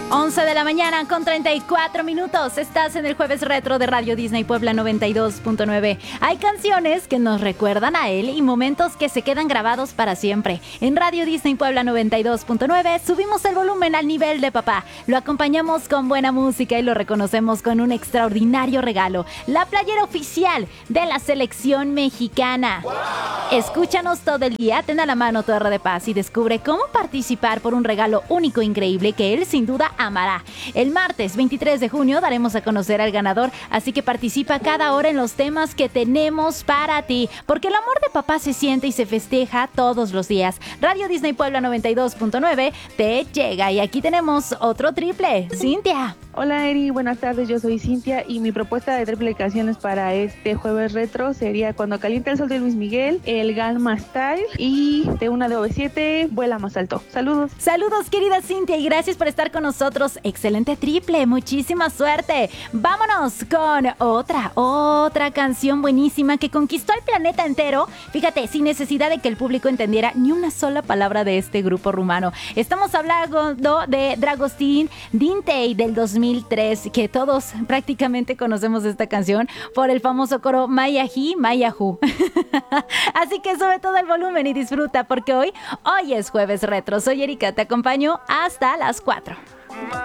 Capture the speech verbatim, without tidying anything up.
once de la mañana con treinta y cuatro minutos. Estás en el Jueves Retro de Radio Disney Puebla noventa y dos punto nueve. Hay canciones que nos recuerdan a él y momentos que se quedan grabados para siempre. En Radio Disney Puebla noventa y dos punto nueve subimos el volumen al nivel de papá. Lo acompañamos con buena música y lo reconocemos con un extraordinario regalo: la playera oficial de la selección mexicana. ¡Wow! Escúchanos todo el día, ten a la mano tu R de Paz y descubre cómo participar por un regalo único e increíble que él sin duda amará. El martes veintitrés de junio daremos a conocer al ganador, así que participa cada hora en los temas que tenemos para ti, porque el amor de papá se siente y se festeja todos los días. Radio Disney Puebla noventa y dos punto nueve te llega y aquí tenemos otro triple. Cintia. Hola Eri, buenas tardes, yo soy Cintia y mi propuesta de triple canciones para este Jueves Retro sería Cuando calienta el sol de Luis Miguel, El Galma Style y de una de O V siete, Vuela más alto. Saludos. Saludos querida Cintia y gracias por estar con nosotros. Excelente triple, muchísima suerte. Vámonos con otra, otra canción buenísima que conquistó al planeta entero. Fíjate, sin necesidad de que el público entendiera ni una sola palabra de este grupo rumano. Estamos hablando de Dragostin Dintei del dos mil tres, que todos prácticamente conocemos esta canción por el famoso coro Mayahi Mayahu. Así que sube todo el volumen y disfruta, porque hoy, hoy es Jueves Retro. Soy Erika, te acompaño hasta las cuatro.